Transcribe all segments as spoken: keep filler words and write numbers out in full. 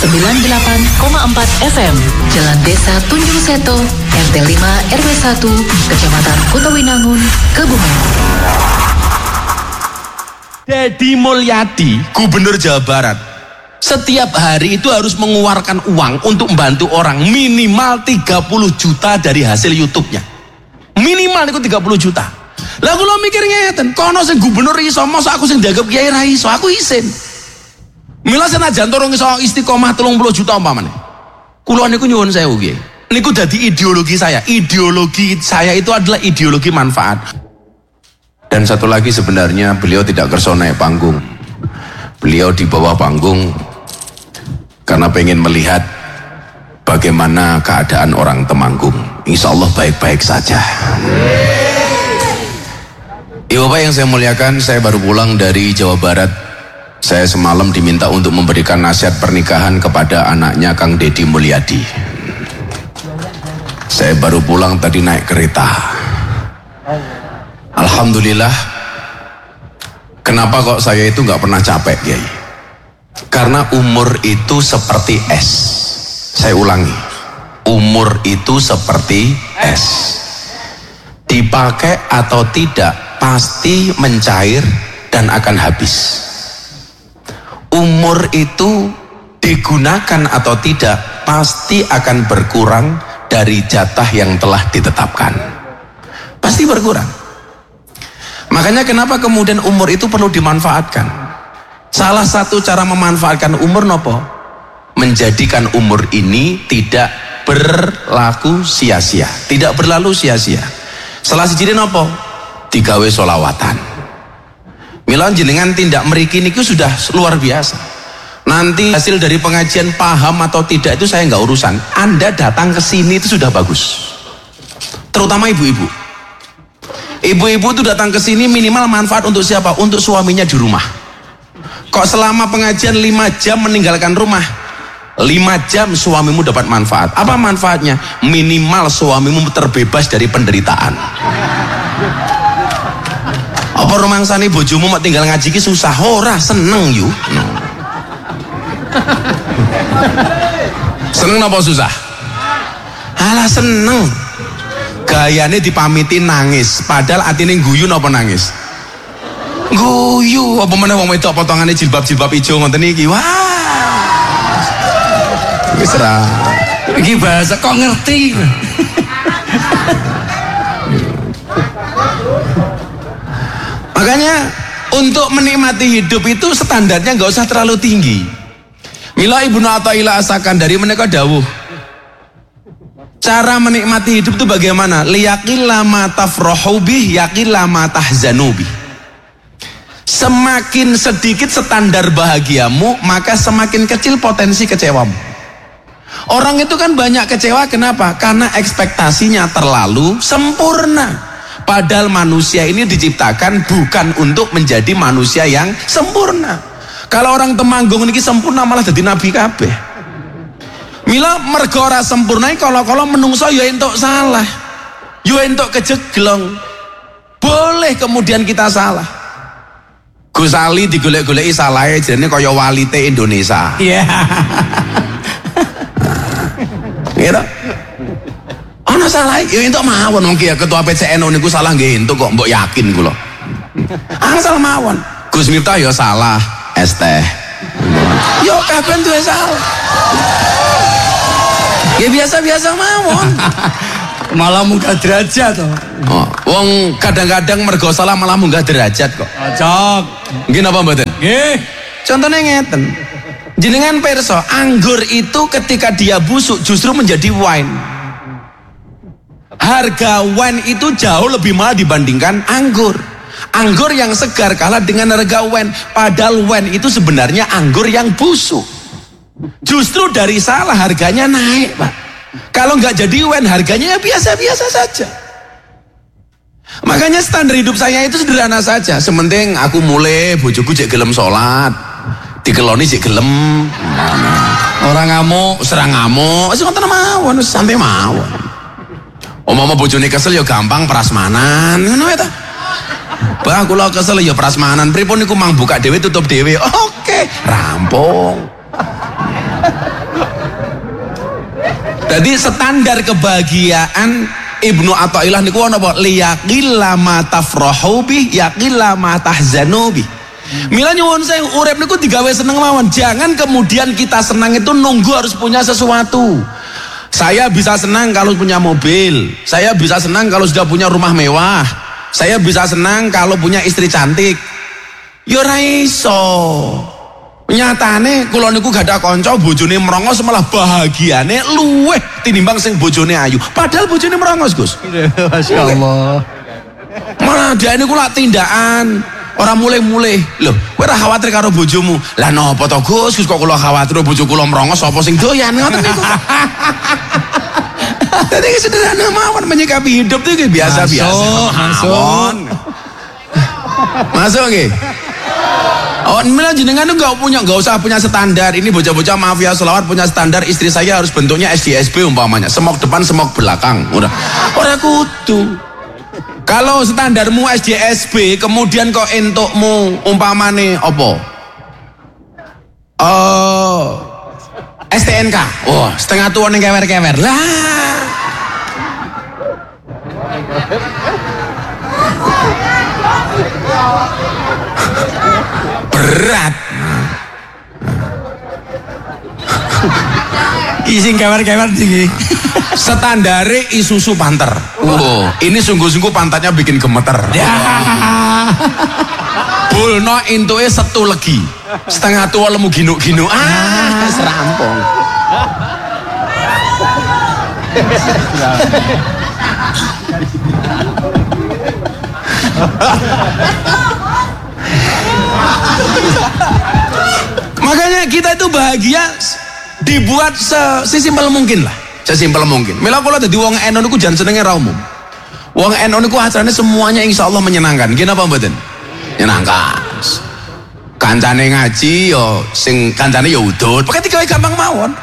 sembilan puluh delapan koma empat F M, Jalan Desa Tunjung Seto, R T lima R W satu, Kecamatan Kutawinangun, Kebumen. Deddy Mulyadi, Gubernur Jawa Barat, setiap hari itu harus mengeluarkan uang untuk membantu orang minimal tiga puluh juta dari hasil YouTube-nya. Minimal itu tiga puluh juta. Lah kula mikir ngeten, kono sing gubernur iso, mosok aku sing dianggap kiai ra iso, aku isin. Mila senajan turung iso istiqomah tiga puluh juta umpamane. Kula niku nyuwun sewu nggih. Niku dadi ideologi saya. Ideologi saya itu adalah ideologi manfaat. Dan satu lagi sebenarnya beliau tidak kerso naik panggung. Beliau di bawah panggung karena pengen melihat bagaimana keadaan orang Temanggung. Insya Allah baik-baik saja. Ibu Bapak yang saya muliakan, saya baru pulang dari Jawa Barat. Saya semalam diminta untuk memberikan nasihat pernikahan kepada anaknya Kang Deddy Mulyadi. Saya baru pulang tadi naik kereta. Alhamdulillah. Kenapa kok saya itu nggak pernah capek, Kiai? Karena umur itu seperti es. Saya ulangi, umur itu seperti es. Dipakai atau tidak pasti mencair dan akan habis. Umur itu digunakan atau tidak pasti akan berkurang dari jatah yang telah ditetapkan. Pasti berkurang. Makanya kenapa kemudian umur itu perlu dimanfaatkan? Salah satu cara memanfaatkan umur nopo? Menjadikan umur ini tidak berlaku sia-sia, tidak berlalu sia-sia. Salah siji nopo? Digawe solawatan. Mila jenengan tindak mriki niku sudah luar biasa. Nanti hasil dari pengajian paham atau tidak itu saya nggak urusan. Anda datang ke sini itu sudah bagus. Terutama ibu-ibu. Ibu-ibu itu datang ke sini minimal manfaat untuk siapa? Untuk suaminya di rumah. Kok selama pengajian lima jam meninggalkan rumah? lima jam suamimu dapat manfaat. Apa manfaatnya? Minimal suamimu terbebas dari penderitaan. Apa rumangsane bojomu mau tinggal ngaji ki susah? Ora, seneng yu. No. Seneng apa susah? Alah seneng. Gayane dipamiti nangis, padahal atine guyu napa nangis? Guyu. Apa meneh wong wedok potongane jilbab-jilbab ijo ngoten iki. Wah. Wis ra. Iki bahasa kok ngerti. Makanya untuk menikmati hidup itu standarnya nggak usah terlalu tinggi. Mila Ibnu Athaillah As-Sakandari menika dawuh, cara menikmati hidup itu bagaimana? Liyaqilla ma tafrahu bih, yaqilla ma tahzanu bih. Semakin sedikit standar bahagiamu, maka semakin kecil potensi kecewamu. Orang itu kan banyak kecewa, kenapa? Karena ekspektasinya terlalu sempurna. Padahal manusia ini diciptakan bukan untuk menjadi manusia yang sempurna. Kalau orang Temanggung ini sempurna malah jadi nabi kabeh. Mila mergo ora sempurna kalau-kalau menungso ya entuk salah. Ya entuk kejeglong. Boleh kemudian kita salah. Gus Ali digolek-goleki salahe jenenge kaya walite Indonesia. Iya. Gitu. Ana salah ya entuk mawon wong ki ketua P C N niku salah nggih entuk kok mbok yakin kula. Asal mawon. Gus Miftah ya salah, es teh. Yo kabeh duwe salah. Ya biasa-biasa mawon. Malah munggah derajat toh. Oh, wong kadang-kadang mergo salah malah munggah derajat kok. Cocok. Nggih napa mboten? Nggih. Contohnya ngeten. Jenengan perso, anggur itu ketika dia busuk justru menjadi wine. Harga wine itu jauh lebih mahal dibandingkan anggur. Anggur yang segar kalah dengan harga wine. Padahal wine itu sebenarnya anggur yang busuk. Justru dari salah harganya naik, Pak. Kalau nggak jadi wine harganya ya biasa-biasa saja. Makanya standar hidup saya itu sederhana saja. Sementing aku mulai bojoku cek gelem sholat, dikeloni cek gelem. Orang ngamuk, serang ngamuk, sing ngoten mawon, santai mawon. Omong-omong bojone kesel ya gampang prasmanan, ngono ya ta. Bah kula kesel ya prasmanan, pripun niku mang buka dhewe tutup dhewe. Oke, rampung. Jadi standar kebahagiaan Ibnu Athaillah niku ana apa? Liyaqilla ma tafrahu bi yaqilla ma tahzanu bi. Mila nyuwun saya urip niku digawe seneng mawon. Jangan kemudian kita senang itu nunggu harus punya sesuatu. Saya bisa senang kalau punya mobil. Saya bisa senang kalau sudah punya rumah mewah. Saya bisa senang kalau punya istri cantik. Ya ora iso. Nyatane kula niku gak ada kanca bojone merongos malah bahagiane luweh tinimbang sing bojone ayu. Padahal bojone merongos, Gus. Masyaallah. Malah dia niku lak tindakan orang mulai-mulai. Loh, kowe ora khawatir karo bojomu. Lah napa to, Gus? Gus kok kula khawatir bojo kula merongos sapa sing doyan ngoten niku. Jadi sederhana mawon menyikapi hidup itu biasa-biasa. Masuk, masuk. Masuk nggih. Oh, mila jenengan tuh nggak punya, nggak usah punya standar. Ini bocah-bocah mafia selawat punya standar. Istri saya harus bentuknya S D S B umpamanya, semok depan, semok belakang. Udah, orang kudu. Kalau standarmu S D S B, kemudian kok entukmu umpamane opo? Oh, S T N K. Wah, setengah tua ning kewer-kewer. Lah. Berat. Ising kewer-kewer tinggi. Standare Isuzu Panther. Oh, ini sungguh-sungguh pantatnya bikin gemeter. Ya. Bulno intuke setu legi. Setengah tua lemu ginuk-ginuk. Ah, serampung. Makanya kita itu bahagia dibuat sesimpel mungkin lah, sesimpel mungkin. Mila kula dadi wong N U niku jan senenge ra umum. Wong N U niku acarane semuanya insyaallah menyenangkan. Nggih napa mboten? Menyenangkan. Kancane ngaji yo sing kancane yo udut. Pokoke digawe gampang mawon.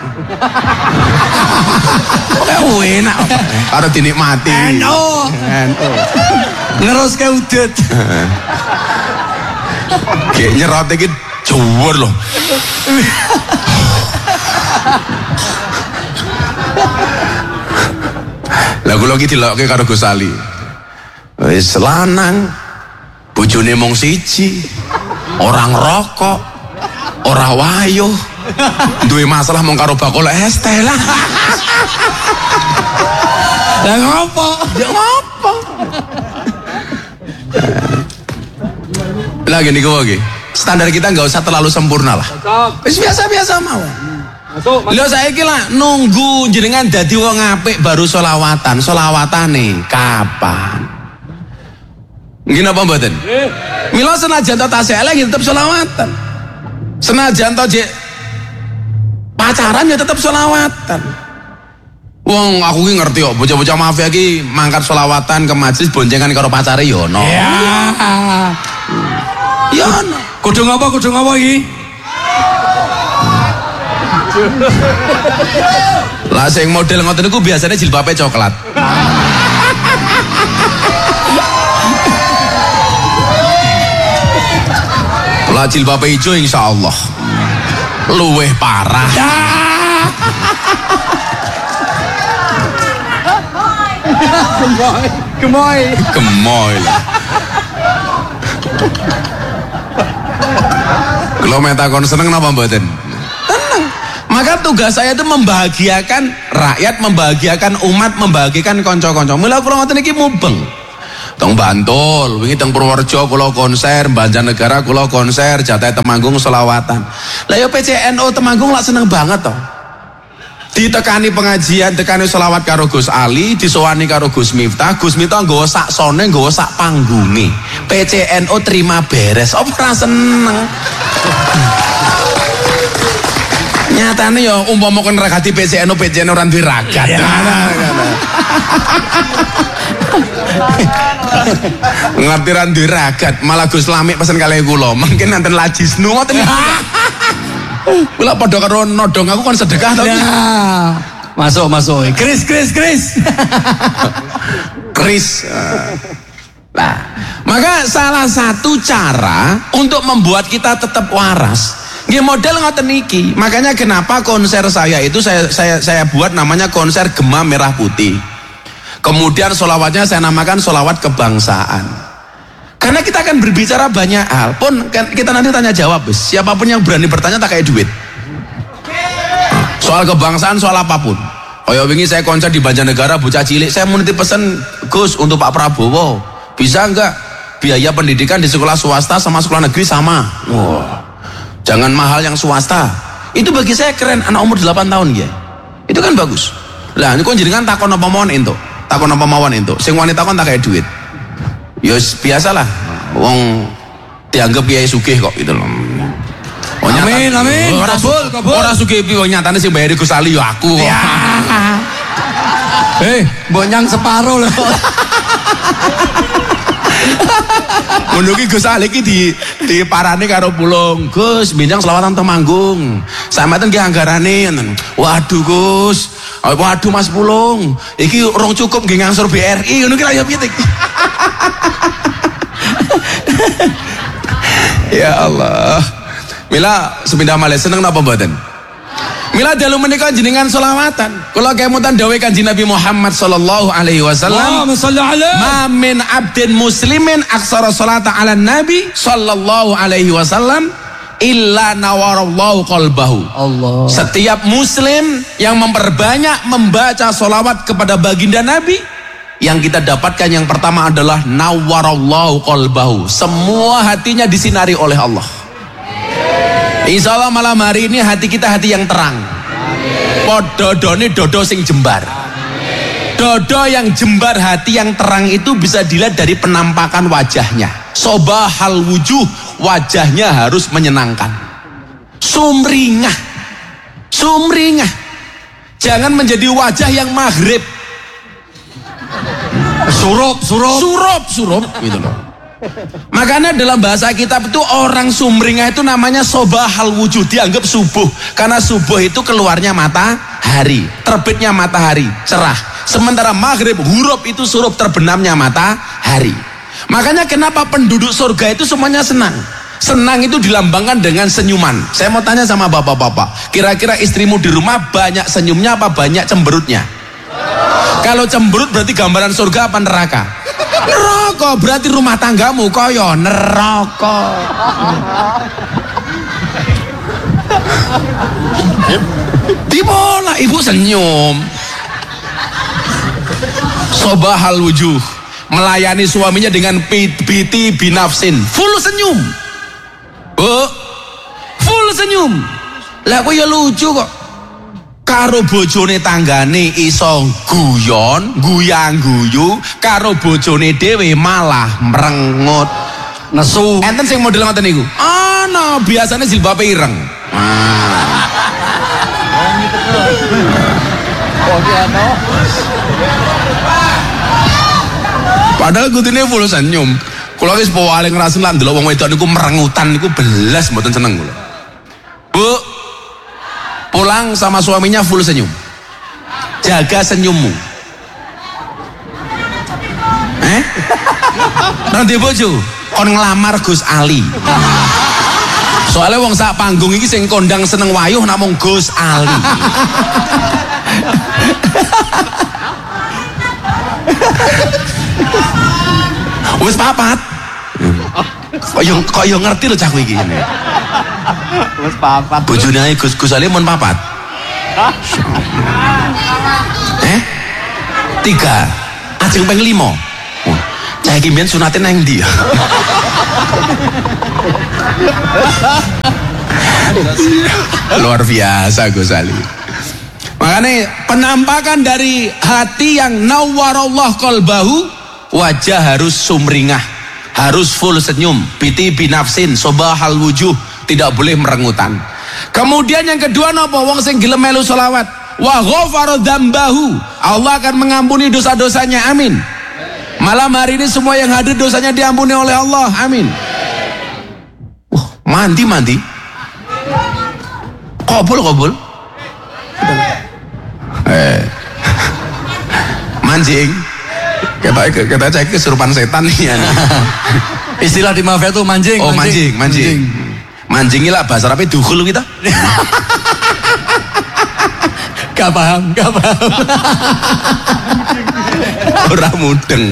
Pokoke enak karo dinikmati. N U. N U. Ngeruske udut. Kayak nyerot iki juwur loh. Lah kula iki dilokke karo Gus Ali. Wis lanang bojone mung siji, orang rokok, ora wayuh, duwe masalah mung karo bakul es teh lah. Lah ngopo? Ya ngopo? Lah gini kok iki. Standar kita nggak usah terlalu sempurna lah. Wis biasa-biasa mawon. Masuk. Lho saiki lah nunggu jenengan dadi wong apik baru selawatan. Selawatane kapan? Nggih napa mboten? Nggih. Mila senajan to tasih elek tetep selawatan. Senajan to jek pacaran ya tetep selawatan. Wong aku ki ngerti kok bocah-bocah mafia ki mangkat selawatan ke majelis boncengan karo pacare ya ono. Ya. Ya ono. Kudu ngapa kudu ngapa iki? Lah sing model ngoten niku biasanya jilbabe coklat. Lah jilbabe ijo insyaallah luweh parah. Gemoy, gemoy. Gemoy. Kalau metakon seneng napa mboten? Tenang. Maka tugas saya itu membahagiakan rakyat, membahagiakan umat, membahagiakan konco-konco. Mula kula ngoten iki mubeng. Teng Bantul, wingi teng Purworejo kula konser, Banjarnegara kula konser, Jatah Temanggung selawatan. Lah yo P C N O Temanggung lak seneng banget toh. Ditekani pengajian, tekani selawat karo Gus Ali, disowani karo Gus Miftah, Gus Miftah nggawa sak sone, nggawa sak panggunge. P C N O terima beres. Apa ora seneng? Nyatane ya umpama kon ragati P C N O, P C N O ora duwe ragat. Ngerti ra duwe ragat, malah Gus Lamik pesen kalih kula. Mungkin nanten lajisnu ngoten. Kula padha karo nodong aku kon sedekah to. Ya. Masuk masuk. Kris kris kris. Kris. Nah, maka salah satu cara untuk membuat kita tetap waras, Nggih model ngoten niki. Makanya kenapa konser saya itu saya saya saya buat namanya konser Gema Merah Putih. Kemudian sholawatnya saya namakan sholawat kebangsaan. Karena kita akan berbicara banyak hal. Pun kita nanti tanya jawab, siapapun yang berani bertanya tak kayak duit. Soal kebangsaan, soal apapun. Kaya wingi saya konser di Banjarnegara, bocah cilik, saya mau nitip pesen Gus untuk Pak Prabowo. Bisa enggak biaya pendidikan di sekolah swasta sama sekolah negeri sama? Wah. Jangan mahal yang swasta. Itu bagi saya keren, anak umur delapan tahun ya. Itu kan bagus. Lah ini kon jenengan takon apa mawon ento? Takon apa mawon ento? Sing wanita kon tak kayak duit. Ya biasalah. Wong dianggap kiai sugih kok gitu loh. Oh, amin, amin. Ora kabul, kabul. Ora sugih piye wong nyatane sing bayari Gus Ali ya aku. Ya. Eh, mbok nyang separo lho. Ngono ki Gus Ali ki di diparani karo Pulung. Gus, minjang selawatan Temanggung. Sampeyan ki anggarane ngoten. Waduh Gus. Waduh Mas Pulung. Iki rong cukup nggih ngangsur B R I ngono ki lha ya piye tik. Ya Allah. Mila sepindah malih seneng napa mboten? Mila dalu menika jenengan selawatan. Kula kemutan dawuh Kanjeng Nabi Muhammad sallallahu alaihi wasallam. Allahumma shalli alaihi. Ma min abdin muslimin aksara salata ala nabi sallallahu alaihi wasallam illa nawarallahu qalbahu. Allah. Setiap muslim yang memperbanyak membaca solawat kepada baginda Nabi, yang kita dapatkan yang pertama adalah nawarallahu qalbahu. Semua hatinya disinari oleh Allah. Insya Allah malam hari ini hati kita hati yang terang. Pododone dodo sing jembar. Dodo yang jembar, hati yang terang itu bisa dilihat dari penampakan wajahnya. Sobahal wujuh, wajahnya harus menyenangkan. Sumringah, sumringah. Jangan menjadi wajah yang maghrib. Surup, surup, surup, surup, gitu loh. Makanya dalam bahasa kitab itu orang sumringah itu namanya sobahal wujud, dianggap subuh. Karena subuh itu keluarnya matahari, terbitnya matahari, cerah. Sementara maghrib, huruf itu surup, terbenamnya matahari. Makanya kenapa penduduk surga itu semuanya senang. Senang itu dilambangkan dengan senyuman. Saya mau tanya sama bapak-bapak, kira-kira istrimu di rumah banyak senyumnya apa banyak cemberutnya? Kalau cemberut berarti gambaran surga apa neraka? Neraka. Berarti rumah tanggamu koyo neraka. Dimana ibu senyum? Sobahal wujuh, melayani suaminya dengan biti binafsin, full senyum. Bu, full senyum. Lah kok ya lucu kok. Karo bojone tanggane iso guyon, guyang-guyu, karo bojone dhewe malah merengut, nesu. Enten sing model ngoten niku. Ana, biasane jilbabe ireng. Ah. Padahal kudune full senyum. Kula wis paling ngrasen lan delok wong wedok niku merengutan niku belas mboten seneng kula. Bu, pulang sama suaminya full senyum. Jaga senyummu. Eh? Nanti bojo kon ngelamar Gus Ali. Soalnya wong sak panggung iki sing kondang seneng wayuh namung Gus Ali. Wis papat. Kok yo kok yo ngerti lho cah kowe iki. Wis papat. Bojone ae Gus Gus Ali mun papat. Eh? Tiga. Ajeng ping lima. Cah iki mbiyen sunate nang ndi? Luar biasa Gus Ali. Makanya penampakan dari hati yang nawarallah qalbahu, wajah harus sumringah, harus full senyum, biti binafsin, sobahal wujuh, tidak boleh merengutan. Kemudian yang kedua napa? Wong sing gelem melu selawat, wa ghafara dzambahu, Allah akan mengampuni dosa-dosanya. Amin. Malam hari ini semua yang hadir dosanya diampuni oleh Allah. Amin. Wah, mandi mandi. Kabul kabul. Eh. Mancing. Kita kita cek kesurupan setan nih ya. Istilah di mafia tuh mancing. Oh mancing, mancing. mancing. Manjingi lah bahasa Arabnya dukhul kita. Gak paham, gak paham. Orang mudeng.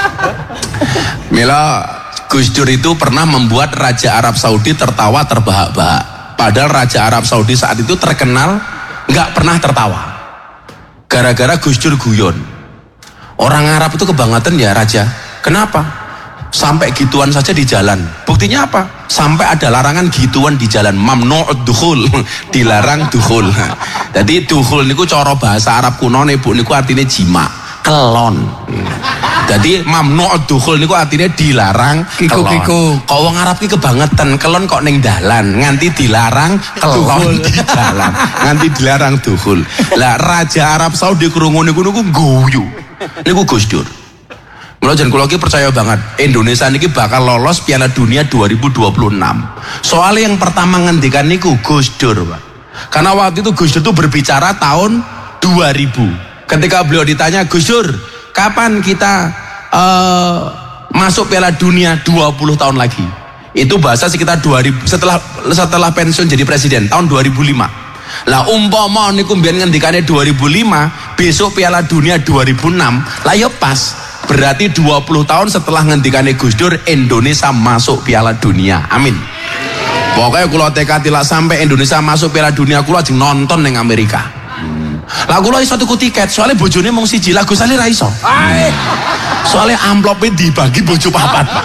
Mila Gus Dur itu pernah membuat Raja Arab Saudi tertawa terbahak-bahak. Padahal Raja Arab Saudi saat itu terkenal nggak pernah tertawa. Gara-gara Gus Dur guyon. Orang Arab itu kebangetan ya Raja. Kenapa? Sampai gituan saja di jalan. Buktinya apa? Sampai ada larangan gituan di jalan. Mamnu'ud dukhul. Dilarang dukhul. Jadi dukhul niku cara bahasa Arab kuno niku niku artinya jima, kelon. Jadi mamnu'ud dukhul niku artinya dilarang kelon. Kok wong Arab ki kebangetan, kelon kok ning dalan, nganti dilarang kelon di dalan. Nganti dilarang dukhul. Lah Raja Arab Saudi krungu niku niku guyu. Niku Gus Dur. Mula jan kula iki percaya banget Indonesia niki bakal lolos Piala Dunia dua ribu dua puluh enam. Soalnya yang pertama ngendikan niku Gus Dur, Pak. Karena waktu itu Gus Dur tuh berbicara tahun dua ribu. Ketika beliau ditanya, Gus Dur, kapan kita uh, masuk Piala Dunia dua puluh tahun lagi? Itu bahasa sekitar dua ribu setelah setelah pensiun jadi presiden tahun dua ribu lima. Lah umpama niku mbiyen ngendikane dua ribu lima, besok Piala Dunia dua ribu enam, lah ya pas. Berarti dua puluh tahun setelah ngendikane Gus Dur Indonesia masuk Piala Dunia. Amin. Pokoknya kula tekad tilak sampai Indonesia masuk Piala Dunia kula ajeng nonton ning Amerika. Lah kula iso tuku tiket, soalnya bojone mung siji, lah Gus Ali ra iso. Soalnya amplopnya dibagi bojo papat, Pak.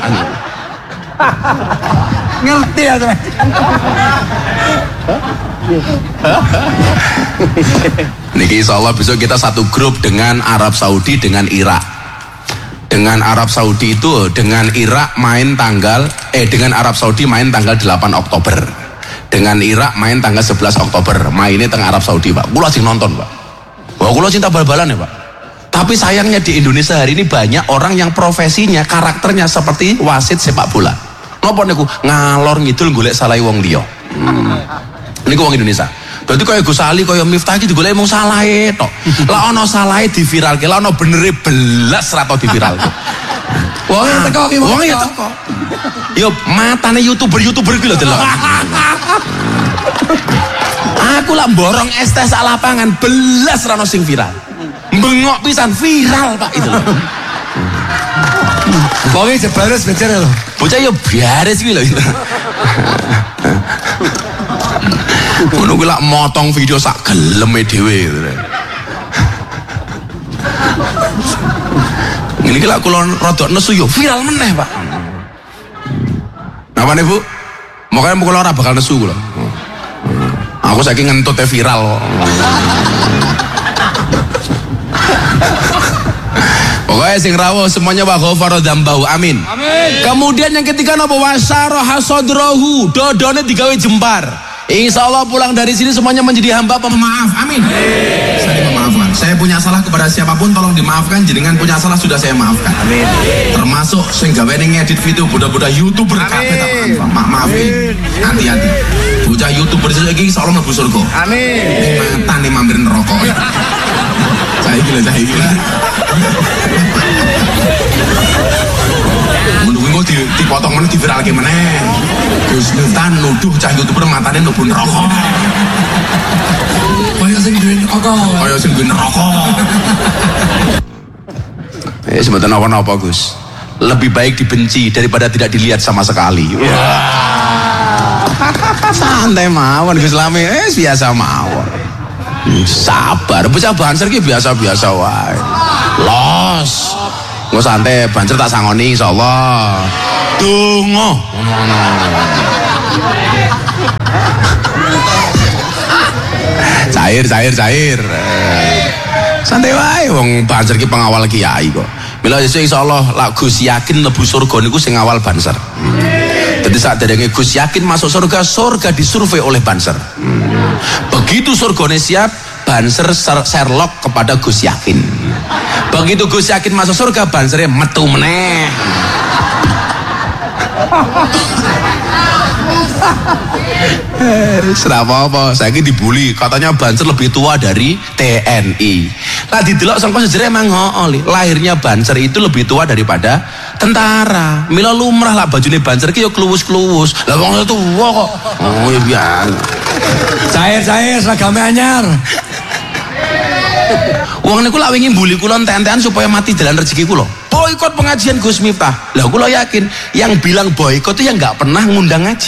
Ngerti ya, teman. Niki insyaallah besok kita satu grup dengan Arab Saudi dengan Irak. Dengan Arab Saudi itu dengan Irak main tanggal eh dengan Arab Saudi main tanggal delapan Oktober. Dengan Irak main tanggal sebelas Oktober. Mainnya tengah Arab Saudi, Pak. Kula sing nonton, Pak. Wah, kula cinta bal-balan ya, Pak. Tapi sayangnya di Indonesia hari ini banyak orang yang profesinya, karakternya seperti wasit sepak bola. Napa niku ngalor ngidul golek salahe wong liya. Hmm. Niku wong Indonesia. Berarti kaya Gus Ali, kaya Miftah iki digoleki mung salahe tok. Lah ana salahe diviralke, lah ana benere belas ra tau diviralke. Wong ya teko ki, wong ya teko. Yo matane YouTuber-YouTuber ki lho delok. Aku lah borong es teh sak lapangan belas ra ono sing viral. Bengok pisan viral, Pak, itu lho. Wong e jebares becer lho. Bocah yo biares ki lho. Ngono kuwi lak motong video sak geleme dhewe gitu. Ngene iki lak kula rada nesu yo viral meneh, Pak. Napane, Bu? Makanya kula ora bakal nesu kula. Aku saiki ngentut e viral kok. Pokoknya sing rawuh semuanya wa ghafara dzambahu. Amin. Amin. Kemudian yang ketiga napa wasyaraha sadrahu, dodone digawe jempar. Insyaallah pulang dari sini semuanya menjadi hamba pemaaf. Amin. Amin. Saya memaafkan. Saya punya salah kepada siapapun tolong dimaafkan. Jenengan punya salah sudah saya maafkan. Amin. Termasuk sing gawe ngedit video budak-budak YouTuber kabeh tak maaf. Maafin. Hati-hati. Bocah YouTuber iki insyaallah mlebu surga. Amin. Ning matane mampir neraka. Saya gila, saya gila. Menunggu di dipotong meneh diviralke meneh. Gus Miftah nuduh cah YouTuber matane mlebu neraka. Kaya sing duwe neraka. Kaya sing duwe neraka. Eh sebentar apa-apa Gus. Lebih baik dibenci daripada tidak dilihat sama sekali. Wah. Santai mawon Gus Lami, eh biasa mawon. Sabar, bocah Banser ki biasa-biasa wae. Los. Engko santai, Banser tak sangoni insyaallah. Donga. Cair, cair, cair. Santai wae wong Banser ki pengawal kiai kok. Mila sesuk insyaallah lak Gus yakin mlebu surga niku sing awal Banser. Jadi saat derenge Gus yakin masuk surga, surga disurvei oleh Banser. Hmm. Begitu surgane siap, Banser Sherlock kepada Gus Yakin. Begitu Gus Yakin masuk surga, Bansernya metu meneh. Serap apa? Saya ini dibully, katanya Banser lebih tua dari T N I. Lah didelok sangka sejere emang ngooli. Lahirnya Banser itu lebih tua daripada tentara. Mila lumrah lah bajune Banser ki yo kluwus-kluwus. Lah wong tua kok. Oh iya. Cair-cair seragame anyar. Wong niku lak wingi mbuli kula entek-entekan supaya mati dalan rezeki kula. Boikot pengajian Gus Miftah. Lah kula yakin yang bilang boikot itu yang nggak pernah ngundang ngaji.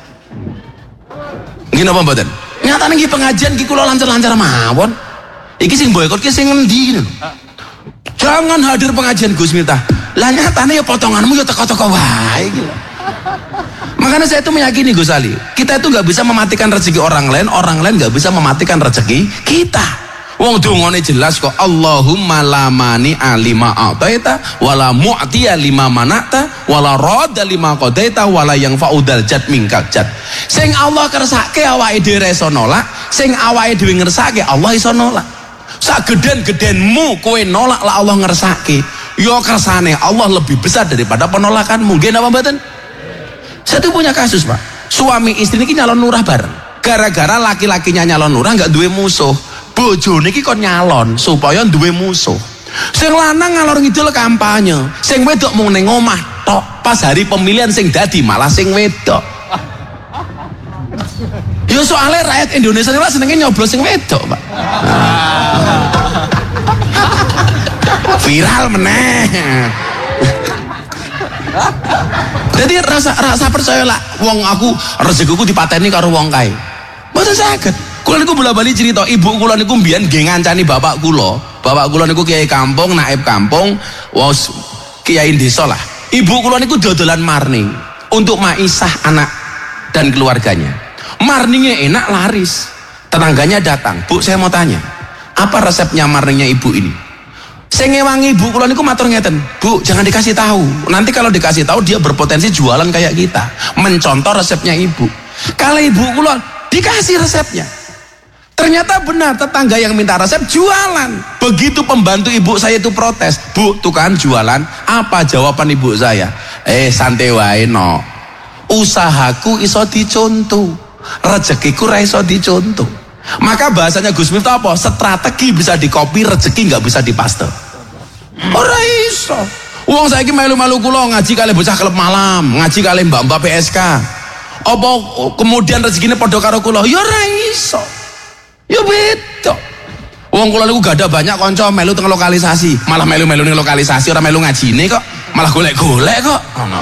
Nggih napa mboten? Nyatane nggih pengajian ki kula lancar-lancar mawon. Iki sing boikot ki sing ngendi? Jangan hadir pengajian Gus Miftah. Lah nyatane ya potonganmu ya teko-teko wae iki. Makanya saya itu meyakini Gus Ali, kita itu nggak bisa mematikan rezeki orang lain, orang lain nggak bisa mematikan rezeki kita. Wong dungane jelas kok, Allahumma la mani alima a'taita wala mu'tiya lima mana'ta wala radda lima qadaita wala yang fa'udal jad mingkal jad. Sing Allah kersake awake dhewe iso nolak, sing awake dhewe ngersake Allah iso nolak. Sak geden-gedenmu kowe nolak lah Allah ngersake. Yo kersane Allah lebih besar daripada penolakanmu. Nggih napa mboten? Saya tuh punya kasus, Pak. Suami istri ini nyalon lurah bareng. Gara-gara laki-lakinya nyalon lurah nggak duwe musuh. Bojone iki kon nyalon supaya duwe musuh. Sing lanang ngalor ngidul kampanye, sing wedok mung ning omah tok. Pas hari pemilihan sing dadi malah sing wedok. Yo soalnya rakyat Indonesia ini senenge nyoblos sing wedok, Pak. Viral meneh. Jadi rasa rasa percaya lah, wong aku rezekiku dipateni karo wong kae. Mboten saged. Kula niku bola-bali cerita, ibu kula niku mbiyen nggih ngancani bapak kula. Bapak kula niku kiai kampung, naib kampung, wos kiai desa lah. Ibu kula niku dodolan marning untuk maisah anak dan keluarganya. Marningnya enak, laris. Tetangganya datang, "Bu, saya mau tanya, apa resepnya marningnya ibu ini?" Saya ngewangi ibu kula niku matur ngeten, "Bu, jangan dikasih tahu. Nanti kalau dikasih tahu dia berpotensi jualan kayak kita." Mencontoh resepnya ibu. Kalau ibu kula dikasih resepnya, ternyata benar, tetangga yang minta resep jualan. Begitu pembantu ibu saya itu protes, "Bu, tuh kan jualan." Apa jawaban ibu saya? Eh, santai wae no. Usahaku iso dicontoh, rezekiku ra iso dicontoh. Maka bahasanya Gus Miftah apa? Strategi bisa dikopi, rezeki nggak bisa dipaste. Ora iso. Wong saiki melu-melu kula ngaji kali bocah klub malam, ngaji kali mbak-mbak P S K. Apa kemudian rezekine padha karo kula? Ya ora iso. Ya beda. Wong kula niku gak ada banyak kanca melu teng lokalisasi, malah melu-melu ning lokalisasi ora melu ngajine kok, malah golek-golek kok. Ngono.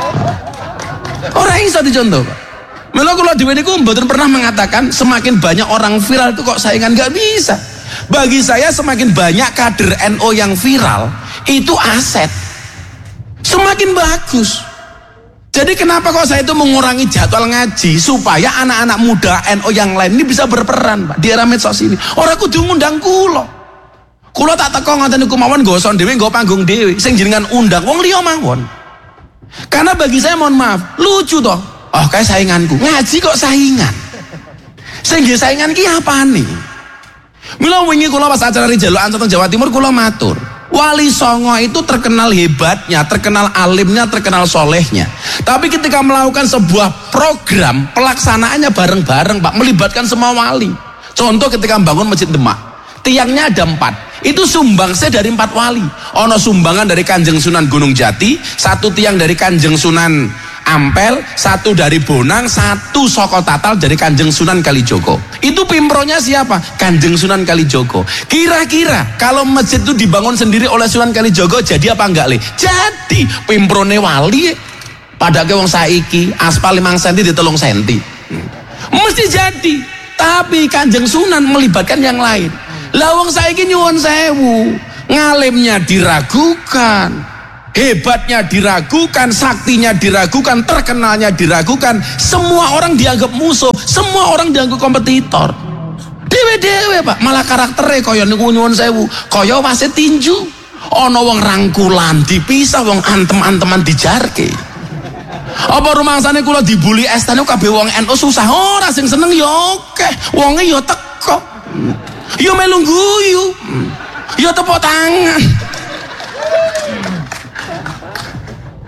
Ora iso dicontoh, Pak. Melu kula dhewe niku mboten pernah mengatakan semakin banyak orang viral itu kok saingan, gak bisa. Bagi saya semakin banyak kader N U yang viral itu aset. Semakin bagus. Jadi kenapa kok saya itu mengurangi jadwal ngaji supaya anak-anak muda N U yang lain ini bisa berperan, Pak, di era medsos ini. Ora kudu ngundang kula. Kula tak teko ngoten niku mawon nggo son dhewe, nggo panggung dhewe. Sing jenengan undang wong liya mawon. Karena bagi saya mohon maaf, lucu toh. Oh, kayak sainganku. Ngaji kok saingan. Sing nggih saingan ki apane? Mila wingi kula pas acara Jaluk Ansor Jawa Timur kula matur. Wali Songo itu terkenal hebatnya, terkenal alimnya, terkenal solehnya. Tapi ketika melakukan sebuah program, pelaksanaannya bareng-bareng, Pak, melibatkan semua wali. Contoh ketika membangun Masjid Demak, tiangnya ada empat. Itu sumbangsih dari empat wali. Ono sumbangan dari Kanjeng Sunan Gunung Jati, satu tiang dari Kanjeng Sunan Ampel, satu dari Bonang, satu Soko Tatal dari Kanjeng Sunan Kalijogo. Itu pimpronya siapa? Kanjeng Sunan Kalijogo. Kira-kira kalau masjid itu dibangun sendiri oleh Sunan Kalijogo jadi apa enggak, Le? Jadi pimprone wali. Padahal wong saiki aspal lima sentimeter di telung sentimeter. Mesti jadi. Tapi Kanjeng Sunan melibatkan yang lain. Lah wong saiki nyuwun sewu, ngalimnya diragukan, hebatnya diragukan, saktinya diragukan, terkenalnya diragukan, semua orang dianggap musuh, semua orang dianggap kompetitor. Dewe-dewe, Pak, malah karakternya kaya niku nyuwun sewu, kaya wasit tinju. Ana wong rangkulan dipisah, wong antem-anteman dijarke. Apa rumangsane kula dibuli estan kabeh wong N U susah, ora sing seneng ya akeh, wonge ya teko. Ya melu guyu. Ya tepuk tangan. Tapi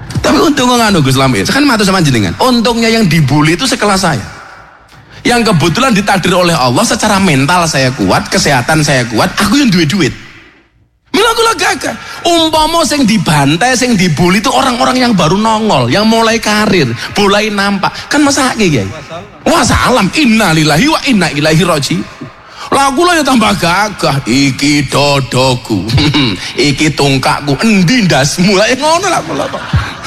Untung nganu Gus Lam, kan matur sama jenengan. Untungnya yang dibully itu sekelas saya. Yang kebetulan ditakdir oleh Allah secara mental saya kuat, kesehatan saya kuat, aku yang duwe duit. Mila kula gagah. Umpama sing dibantai, sing dibully itu orang-orang yang baru nongol, yang mulai karir, mulai nampak. Kan masake Kiai. Wah, salam innalillahi wa inna ilaihi raji'un. Lah kula ya tambah gagah, iki dodoku. Iki tungkakku, endi ndasmu. Lah ngono lah kula kok.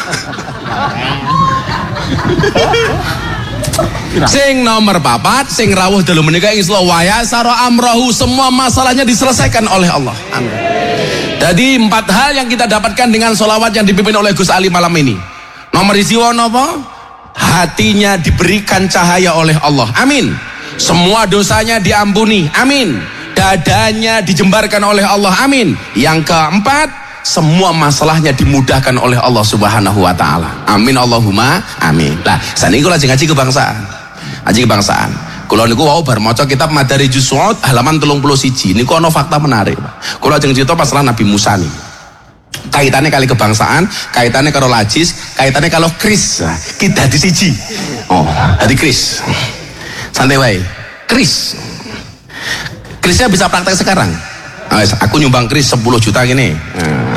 Sing nomor papat, sing rawuh dalu menika isla waya sara amrohu, semua masalahnya diselesaikan oleh Allah. Amin. Jadi empat hal yang kita dapatkan dengan sholawat yang dipimpin oleh Gus Ali malam ini. Nomor isiwa napa? Hatinya diberikan cahaya oleh Allah. Amin. Semua dosanya diampuni. Amin. Dadanya dijembarkan oleh Allah. Amin. Yang keempat, semua masalahnya dimudahkan oleh Allah Subhanahu wa taala. Amin Allahumma amin. Lah, saniki kula ngaji kebangsaan. Ngaji kebangsaan. Kula niku wau bar maca kitab Madarijus Su'ud halaman telung puluh siji. Niku ana fakta menarik, Pak. Kula ajeng crita masalah Nabi Musa nih. Kaitannya kali kebangsaan, kaitannya karo lajis, kaitannya kalau kris. Nah, kita di siji. Oh, dadi kris. Santai wae. Kris. Krisnya bisa praktek sekarang. Nah, aku nyumbang kris sepuluh juta gini. Nah.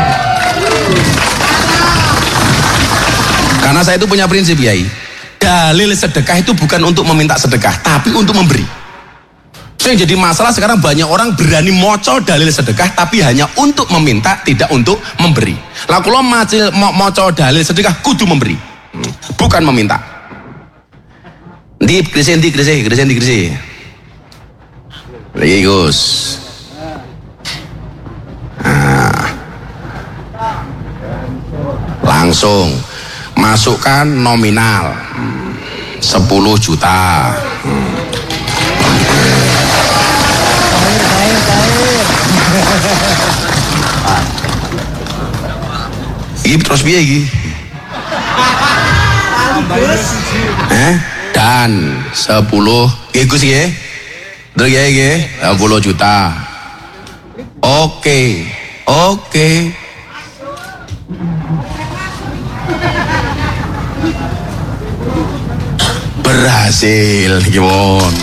Karena saya itu punya prinsip, Yai. Dalil sedekah itu bukan untuk meminta sedekah, tapi untuk memberi. Yang jadi masalah sekarang banyak orang berani moco dalil sedekah, tapi hanya untuk meminta, tidak untuk memberi. Lah kula macil moco dalil sedekah kudu memberi, bukan meminta. Ndi krisi ndi krisi krisi ndi krisi. Lagi Gus. Nah. Langsung masukkan nominal sepuluh juta. Hmm. Iki terus piye iki? Eh? Dan sepuluh nggih Gus nggih. Terus nggih nggih sepuluh juta. Oke. Oke. Berhasil gimon.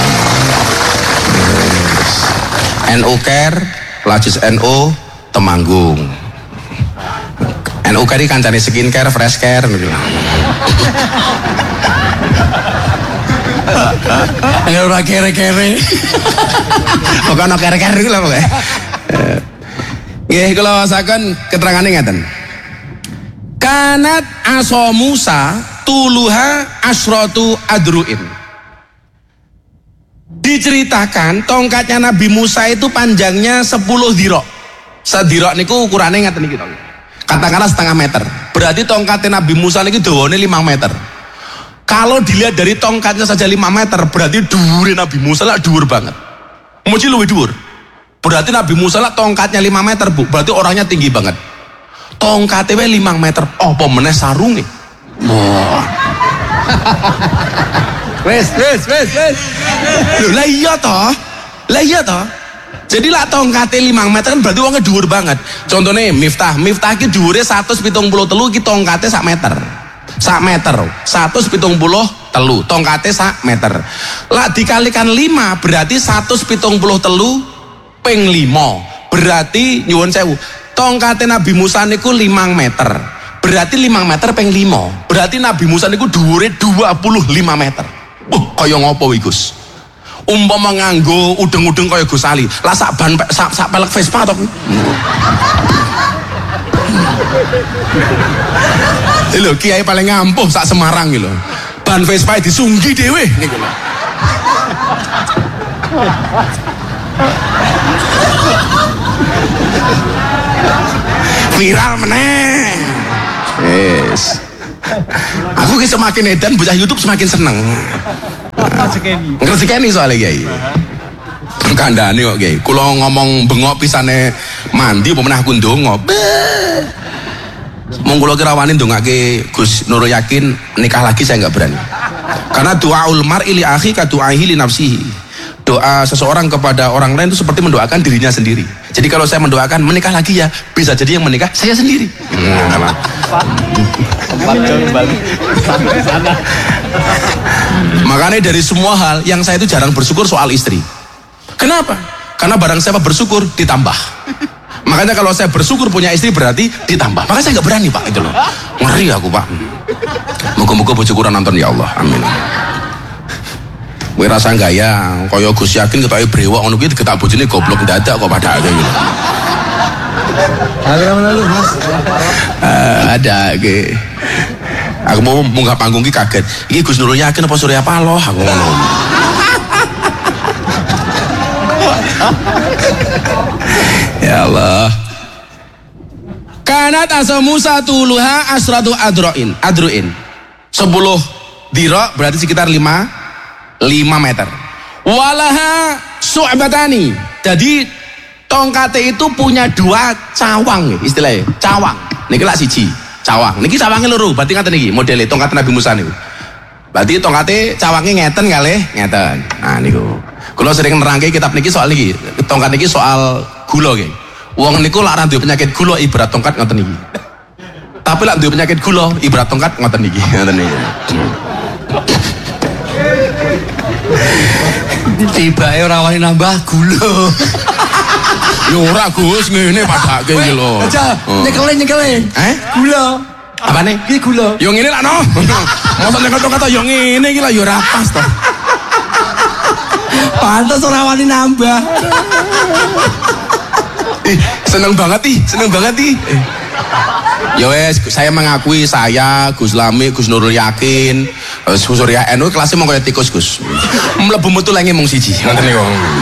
N U Care, Lajis N U Temanggung. N U Care kancane skincare, fresh care gitu. Ayo ora kere-kere. Pokoke ana kere-kere iku lho pokoke. Nggih kula wasaken keterangane ngeten. Kanat aso Musa tuluha asratu adruin. Diceritakan tongkatnya Nabi Musa itu panjangnya sepuluh dirok. Sedirok niku ukurannya ngeten iki to. Katakanlah setengah meter. Berarti tongkatnya Nabi Musa niki dawane lima meter. Kalau dilihat dari tongkatnya saja lima meter, berarti dhuwure Nabi Musa lah dhuwur banget. Muji luwih dhuwur. Berarti Nabi Musa lah tongkatnya lima meter, Bu. Berarti orangnya tinggi banget. Tongkatnya lima meter. Oh, apa meneh sarunge? Wah. Wes, wes, wes, wes. Loh, lah iya toh. Lah iya toh. Jadi lah tongkatnya lima meter kan berarti orangnya dhuwur banget. Contohnya Miftah, Miftah ki dhuwure seratus pitung puluh telu ki tongkatnya sak meter. Sak meter. seratus pitung puluh telu, tongkatnya sak meter. Lah dikalikan lima berarti seratus pitung puluh telu ping lima. Berarti nyuwun sewu. Tongkatnya Nabi Musa niku lima meter. Berarti lima meter ping lima. Berarti Nabi Musa niku dhuwure dua puluh lima meter. Wah, kaya ngopo iki, Gus? Umpama nganggo udeng-udeng kaya Gus Ali. Lah sak ban sak, sak pelek Vespa to kuwi. Lho, kiai paling ngampuh sak Semarang iki lho. Ban Vespa disunggi dhewe niku lho. Viral meneh. Yes. Aku ki semakin edan bocah YouTube semakin seneng. Rezekeni soalnya Kiai. Kandhane kok Kiai. Kula ngomong bengok pisane mandi apa meneh aku ndonga. Mong kula kira wani ndongake Gus Nur Yakin nikah lagi saya enggak berani. Karena doaul mar'i li akhi ka du'aihi li nafsihi. Doa seseorang kepada orang lain itu seperti mendoakan dirinya sendiri. Jadi kalau saya mendoakan menikah lagi ya, bisa jadi yang menikah saya sendiri. Nah, makanya dari semua hal yang saya itu jarang bersyukur soal istri. Kenapa? Karena barang siapa bersyukur ditambah. Makanya kalau saya bersyukur punya istri berarti ditambah. Makanya saya nggak berani pak itu loh. Ngeri aku pak. Moga-moga bojoku nonton ya Allah. Amin. Kowe rasa gaya, kaya Gus Yakin ketoke brewok ngono kuwi digetak bojone goblok dadak kok padake gitu. Lalu Mas. Uh, ada ke. Aku mau munggah panggung ki kaget. Iki Gus Nurul Yakin apa Surya Paloh aku ngono. Ya Allah. Kanat asa Musa tuluha asratu adroin, adruin. sepuluh dirok berarti sekitar lima meter. Walaha su'batani. Jadi tongkate itu punya dua cawang istilahnya, cawang. Niki lak siji, cawang. Niki cawange loro, berarti ngaten iki modele tongkat Nabi Musa niku. Berarti tongkate cawange ngeten kalih, ngeten. Nah niku. Kula sering nerangke kitab niki soal niki. Tongkat niki soal gula nggih. Wong niku lak ra duwe penyakit gula ibarat tongkat ngoten niki. Tapi lak duwe penyakit gula ibarat tongkat ngoten niki, ngoten niki. Tibake ora wani nambah gula. Yo ora Gus ngene padake iki lho. Aja nyekele-nyekele. Eh? Gula. Apane? Iki gula. Yo ngene lak no. Mosok nek kata yo ngene iki lho yo ora pas to. Pantes ora wani nambah. Eh, seneng banget ih, seneng banget ih. Ya wes, saya mengakui saya Gus Lami, Gus Nurul Yakin, Gus Surya N U kelasnya mau kaya tikus Gus. Mlebu metu lagi mung siji. Ngoten niku.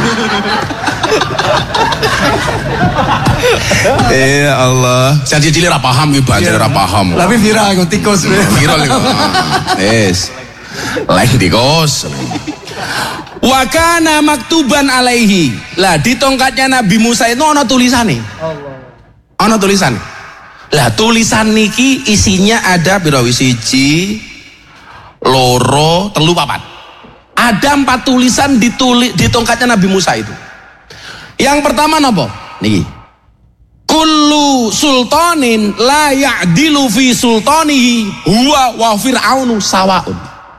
Eh Allah, saya cilik ra paham iki bahasa ra paham. Tapi viral kok tikus. Viral niku. Wes. Lain tikus. Wa kana maktuban alaihi. Lah di tongkatnya Nabi Musa itu ana tulisane. Allah. Ana tulisane. Lah tulisan niki isinya ada pira siji, loro, telu, papat. Ada empat tulisan ditulis di tongkatnya Nabi Musa itu. Yang pertama napa? Niki. Kullu sultanin la ya'dilu fi sultanihi huwa wa fir'aunu sawaun.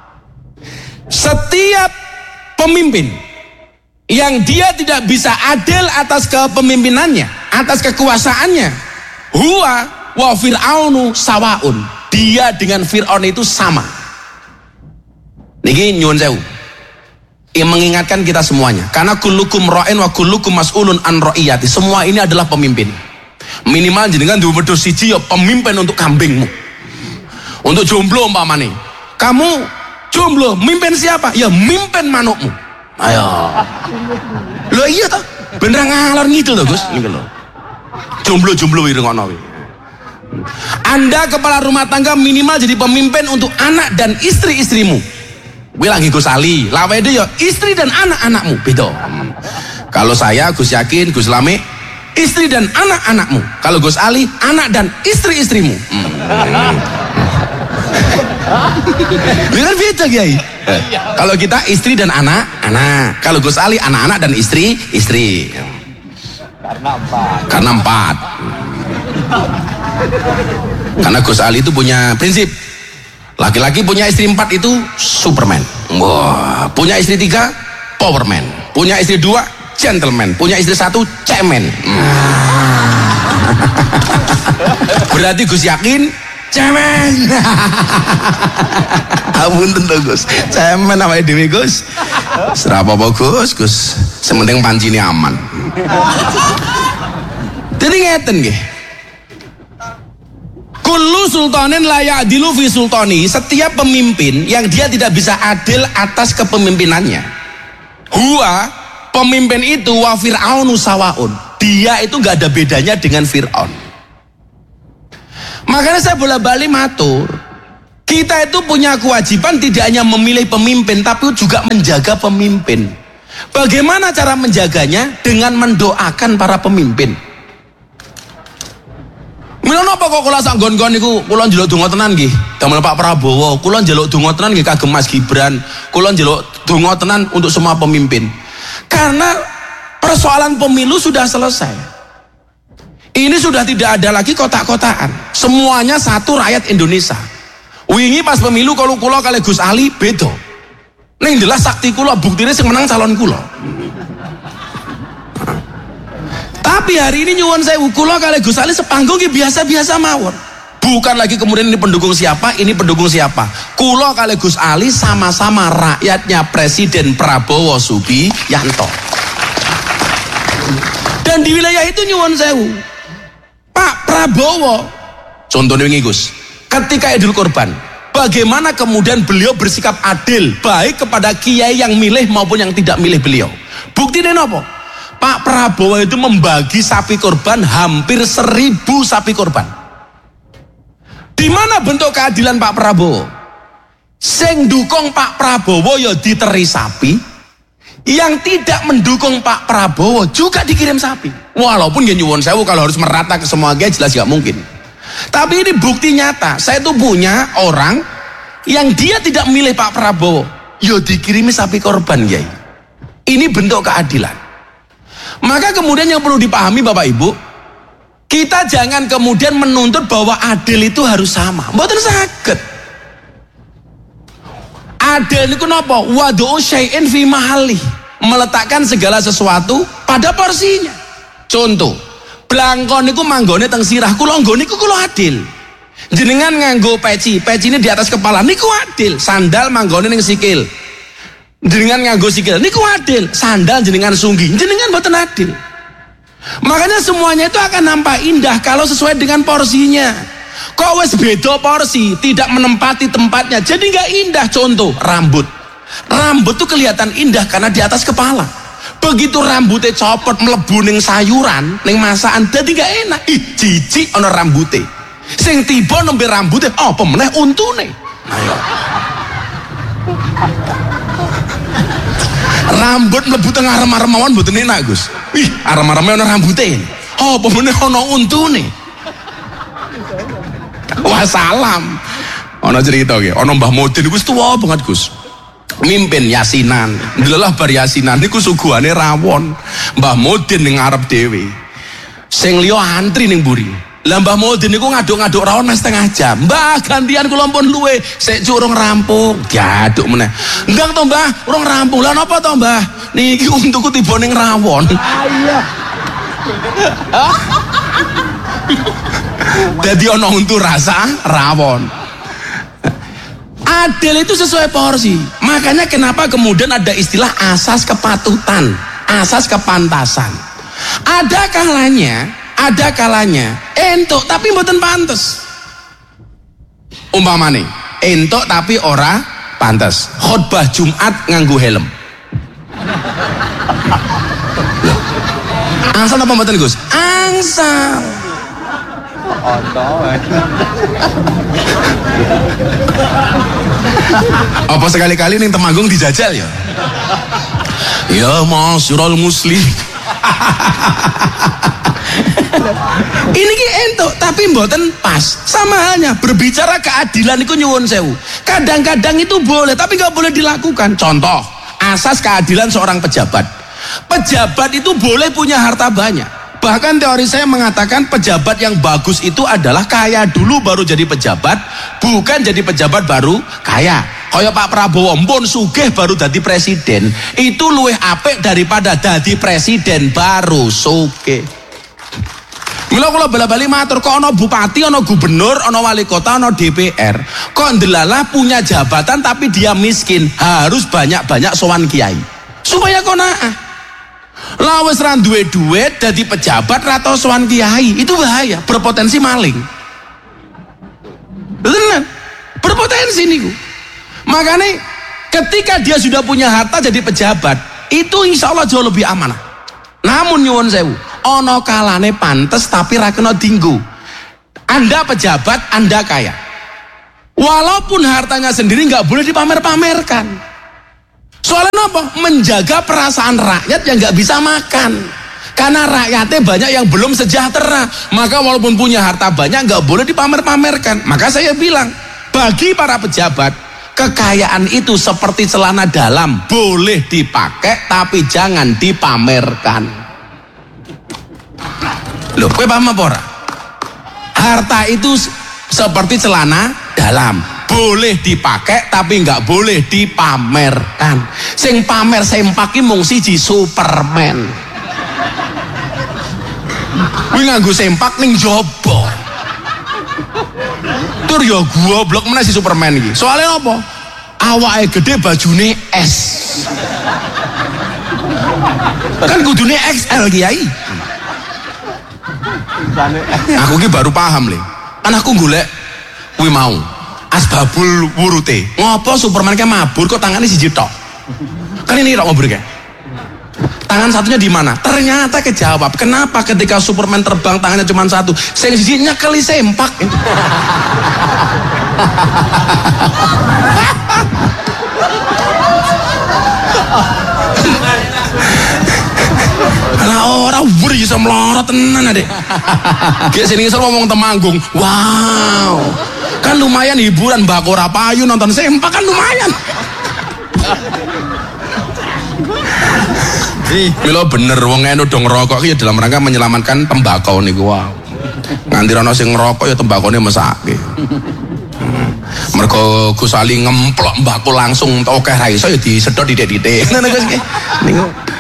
Setiap pemimpin yang dia tidak bisa adil atas kepemimpinannya, atas kekuasaannya, huwa wa fir'aunu sawaun. Dia dengan Fir'aun itu sama. Niki nyuwun sewu. Yang mengingatkan kita semuanya, karena kullukum ra'in wa kullukum mas'ulun an ra'iyati. Semua ini adalah pemimpin. Minimal jenengan duwe wedhus siji ya pemimpin untuk kambingmu. Untuk jomblo umpamane. Kamu jomblo, mimpin siapa? Ya mimpin manukmu. Ayo. Lho iya toh? Bener ngalor ngidul toh, Gus? Niku lho. Jomblo-jomblo iki ngono kuwi. Anda kepala rumah tangga minimal jadi pemimpin untuk anak dan istri-istrimu. Gue lagi Gus Ali, lawede ya istri dan anak-anakmu beda. Kalau saya Gus Yakin, Gus Lame, istri dan anak-anakmu. Kalau Gus Ali, anak dan istri-istrimu. Benar beda Kiai. Kalau kita istri dan anak-anak. Kalau Gus Ali anak-anak dan istri-istri. Karena empat. Karena empat. Karena Gus Ali itu punya prinsip. Laki-laki punya istri empat itu Superman. Wah, punya istri tiga Powerman. Punya istri dua Gentleman. Punya istri satu Cemen. Hmm. Berarti Gus Yakin Cemen. Ampun tentu Gus. Cemen sama Dewi Gus. Serapa apa Gus? Gus. Sementing panci ini aman. Jadi ngeten nggih. Kullu sultanin la ya'dilu fi sultani. Setiap pemimpin yang dia tidak bisa adil atas kepemimpinannya. Huwa, pemimpin itu wa fir'aunu sawaun. Dia itu gak ada bedanya dengan Fir'aun. Makanya saya bolak-balik matur, kita itu punya kewajiban tidak hanya memilih pemimpin tapi juga menjaga pemimpin. Bagaimana cara menjaganya? Dengan mendoakan para pemimpin. Mila napa kok kula sak nggon-nggon niku kula njaluk donga tenan nggih. Damel Pak Prabowo, kula njaluk donga tenan nggih kagem Mas Gibran. Kula njaluk donga tenan untuk semua pemimpin. Karena persoalan pemilu sudah selesai. Ini sudah tidak ada lagi kotak-kotakan. Semuanya satu rakyat Indonesia. Wingi pas pemilu kalau kula kali Gus Ali beda. Ning jelas sakti kula buktine sing menang calon kula. Tapi hari ini nyuwun sewu kula kali Gus Ali sepanggung ki biasa-biasa mawon. Bukan lagi kemudian ini pendukung siapa, ini pendukung siapa. Kula kali Gus Ali sama-sama rakyatnya Presiden Prabowo Subianto. Dan di wilayah itu nyuwun sewu Pak Prabowo, contohnya ini Gus, ketika Idul Kurban, bagaimana kemudian beliau bersikap adil, baik kepada kiai yang milih maupun yang tidak milih beliau. Buktinya apa? Pak Prabowo itu membagi sapi kurban hampir seribu sapi kurban. Di mana bentuk keadilan Pak Prabowo? Sing dukung Pak Prabowo ya diteri sapi, yang tidak mendukung Pak Prabowo juga dikirim sapi. Walaupun ya nyuwun sewu kalau harus merata ke semua kiai jelas gak mungkin. Tapi ini bukti nyata. Saya tuh punya orang yang dia tidak milih Pak Prabowo, ya dikirimi sapi korban, Kiai. Ini bentuk keadilan. Maka kemudian yang perlu dipahami Bapak Ibu, kita jangan kemudian menuntut bahwa adil itu harus sama. Mboten saged. Adil itu napa? Wadu'u syai'in fi mahali. Meletakkan segala sesuatu pada porsinya. Contoh, blangkon niku manggone teng sirah, kula nggone niku kula adil. Jenengan nganggo peci, peci ini di atas kepala niku adil. Sandal manggone ning sikil. Jenengan nganggo sikil niku adil. Sandal jenengan sunggi, jenengan mboten adil. Makanya semuanya itu akan nampak indah kalau sesuai dengan porsinya. Kok wes beda porsi, tidak menempati tempatnya, jadi nggak indah. Contoh, rambut. Rambut tuh kelihatan indah karena di atas kepala. Begitu rambutnya copot mlebu ning sayuran, ning masakan, jadi gak enak. Ih, jijik ana rambutnya. Sing tiba nembe rambutnya, oh pemeneh untune. Ayo. Rambut mlebu teng arem-arem mawon mboten enak, Gus. Ih, arem-areme ana rambutnya. Oh pemeneh ana untune. Wah salam. Ana cerita ki, ana Mbah Mudin iku tuwa banget, Gus. Mimpin yasinan, delalah bar yasinan niku suguhane rawon. Mbah Mudin ning ngarep dhewe. Sing liya antri ning mburi. Lah Mbah Mudin niku ngaduk-ngaduk rawon mes setengah jam. Mbah gantian kula pun luwe, sik curung rampung. Diaduk meneh. Ndang to Mbah, urung rampung. Lah napa to Mbah? Niki untuku tiba ning rawon. Iya. Dadi ana untu rasa rawon. Adil itu sesuai porsi. Makanya kenapa kemudian ada istilah asas kepatutan, asas kepantasan. Ada kalanya, ada kalanya entuk tapi mboten pantes. Umpamane, entuk tapi ora pantes. Khotbah Jumat nganggo helm. Angsal apa mboten Gus? Angsal. Apa sekali-kali ning Temanggung dijajal ya? Ya masyarul muslim. Ini ki entuk tapi mboten pas. Sama halnya berbicara keadilan itu nyuwun sewu. Kadang-kadang itu boleh tapi nggak boleh dilakukan. Contoh, asas keadilan seorang pejabat. Pejabat itu boleh punya harta banyak. Bahkan teori saya mengatakan pejabat yang bagus itu adalah kaya dulu baru jadi pejabat, bukan jadi pejabat baru kaya. Kaya Pak Prabowo mpun sugih baru jadi presiden, itu luwih apik daripada jadi presiden baru sugih. Mula kula bala-bali matur, kok ana bupati, ana gubernur, ana wali kota, ana D P R, kok ndelalah punya jabatan tapi dia miskin, harus banyak-banyak sowan kiai supaya qanaah. Lah wis ra duwe duit dadi pejabat ra tau sowan kiai, itu bahaya, berpotensi maling. Bener, berpotensi niku. Makanya ketika dia sudah punya harta jadi pejabat, itu insya Allah jauh lebih amanah. Namun nyuwun sewu, ono kalane pantes tapi ra kena dinggo. Anda pejabat, Anda kaya. Walaupun hartanya sendiri nggak boleh dipamer-pamerkan. Soalnya apa? Menjaga perasaan rakyat yang nggak bisa makan. Karena rakyatnya banyak yang belum sejahtera. Maka walaupun punya harta banyak nggak boleh dipamer-pamerkan. Maka saya bilang, bagi para pejabat, kekayaan itu seperti celana dalam, boleh dipakai tapi jangan dipamerkan. Loh, kowe paham apa ora? Harta itu seperti celana dalam, boleh dipakai tapi nggak boleh dipamerkan. Sing pamer sempak ki mung siji Superman. Kuwi nganggo sempak ning jaba. Tur ya goblok meneh si Superman iki. Soalnya apa? Awake gede bajune S. Kan kudune X L Kiai. Aku ki baru paham le. Kan aku golek kuwi mau asbabul wurute. Ngopo Superman ki mabur kok tangane siji tok? Kan ini tok mabur ki. Tangan satunya di mana? Ternyata kejawab. Kenapa ketika Superman terbang tangannya cuma satu? Sing siji nyekeli sempak. Lah ora wur iso mlorot tenan Adek. Ki sini iso ngomong Temanggung. Wow. Kan lumayan hiburan Mbak Ora Payu nonton sempak kan lumayan. Mila bener wong enu dong ngerokok ya dalam rangka menyelamatkan tembakau niku. Wow. Nganti ana sing ngerokok ya tembakone mesake. Mergo Gus Ali ngemplok mbako langsung akeh ra iso ya disedot didik-didik. Ngono Gus nggih. Niku.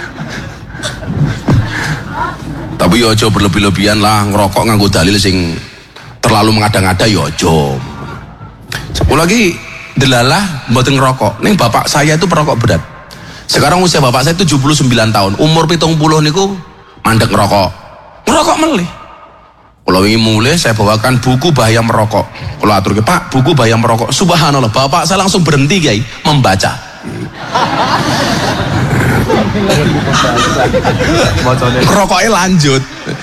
Tapi ya aja berlebih-lebihan lah ngerokok nganggo dalil sing terlalu mengada-ngada ya aja. Sepuluh lagi delalah mboten ngerokok. Ning bapak saya itu perokok berat. Sekarang usia bapak saya tujuh puluh sembilan tahun. Umur pitung puluh niku mandek ngerokok. Ngerokok melih. Kalau ingin mulai saya bawakan buku bahaya merokok. Kalau atur ke Pak, buku bahaya merokok. Subhanallah, bapak saya langsung berhenti Kiai membaca. Ngerokoknya lanjut.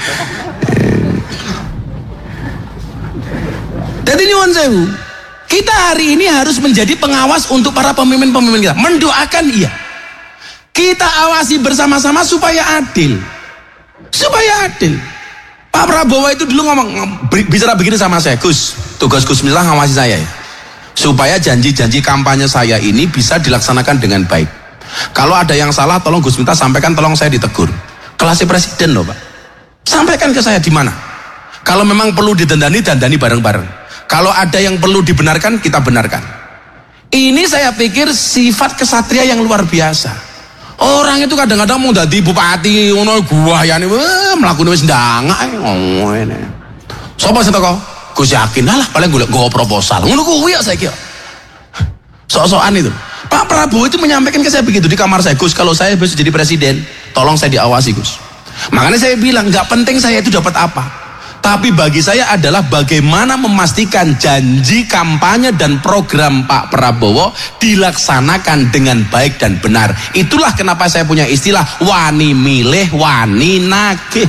Jadi nyuwun sewu, kita hari ini harus menjadi pengawas untuk para pemimpin-pemimpin kita. Mendoakan iya. Kita awasi bersama-sama supaya adil. Supaya adil. Pak Prabowo itu dulu ngomong, bicara begini sama saya, Gus, tugas Gus Milah ngawasi saya ya. Supaya janji-janji kampanye saya ini bisa dilaksanakan dengan baik. Kalau ada yang salah, tolong Gus Milah sampaikan, tolong saya ditegur. Kelasnya presiden loh Pak. Sampaikan ke saya di mana. Kalau memang perlu didandani, dandani bareng-bareng. Kalau ada yang perlu dibenarkan, kita benarkan. Ini saya pikir sifat kesatria yang luar biasa. Orang itu kadang-kadang mau jadi bupati, ngono gua ya nih, melakukan wis ndangak, ngomong ini. Sopo sih toko? Gus yakin lah, paling gue gue proposal. Ngono gue ya saya kira. Sok-sokan itu. Pak Prabowo itu menyampaikan ke saya begitu di kamar saya, Gus kalau saya besok jadi presiden, tolong saya diawasi Gus. Makanya saya bilang nggak penting saya itu dapat apa, tapi bagi saya adalah bagaimana memastikan janji kampanye dan program Pak Prabowo dilaksanakan dengan baik dan benar. Itulah kenapa saya punya istilah wani milih, wani nagih.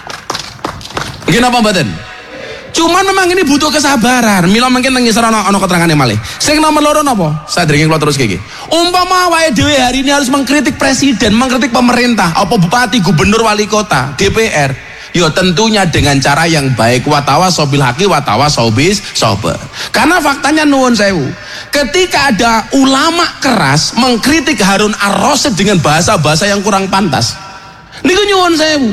Kenapa mboten? Cuman memang ini butuh kesabaran. Mila mungkin ngisor ana ana keterangane malih. Sing nomor loro napa? Saya drinking kula terus iki. Umpama awake dhewe hari ini harus mengkritik presiden, mengkritik pemerintah, apa bupati, gubernur, wali kota, D P R. Ya tentunya dengan cara yang baik, watawasaw bil haqi watawasaw bis sabr. Karena faktanya nuwun sewu, ketika ada ulama keras mengkritik Harun Ar-Rasyid dengan bahasa-bahasa yang kurang pantas, niku nyuwun sewu,